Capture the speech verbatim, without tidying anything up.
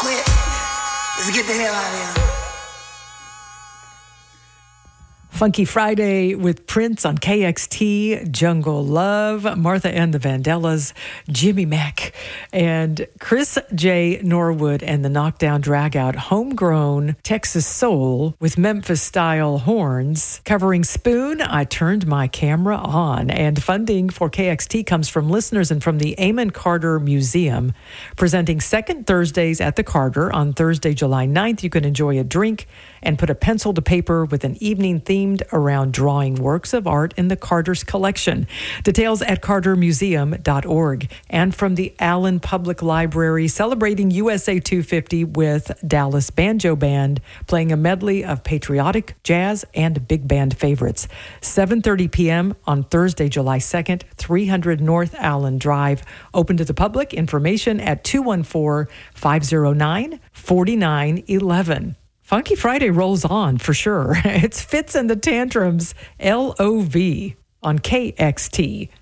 Quit. Let's get the hell out of here. Funky Friday with Prince on K X T, Jungle Love, Martha and the Vandellas, Jimmy Mack, and Chris J. Norwood and the Knockdown Dragout, homegrown Texas soul with Memphis-style horns. Covering Spoon, I Turned My Camera On. And funding for K X T comes from listeners and from the Amon Carter Museum, presenting second Thursdays at the Carter on Thursday, July ninth. You can enjoy a drink and put a pencil to paper with an evening themed around drawing works of art in the Carter's collection. Details at carter museum dot org. And from the Allen Public Library, celebrating U S A two fifty with Dallas Banjo Band, playing a medley of patriotic, jazz, and big band favorites. seven thirty p.m. on Thursday, July second, three hundred North Allen Drive. Open to the public. Information at two one four, five oh nine, four nine one one. Funky Friday rolls on for sure. It's Fitz and the Tantrums, L O V, on K X T.